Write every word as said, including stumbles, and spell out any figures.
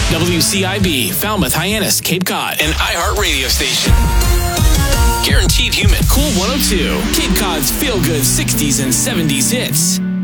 W C I B, Falmouth, Hyannis, Cape Cod, an iHeart radio station. Guaranteed Human, Cool one oh two, Cape Cod's feel-good sixties and seventies hits.